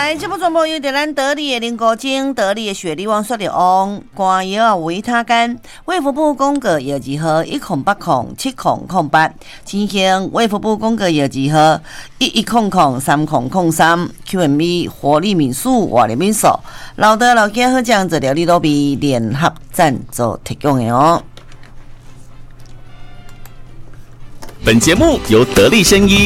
来，这部全部由咱得力的灵果精、得力的雪力旺雪力旺、肝药维他干、卫福部公告药剂号108070008，进行卫福部公告药剂号11003003 QMB 活力敏素、活力敏素，老的老家好酱治疗力都比联合赞助提供的哦。 本节目由得力生医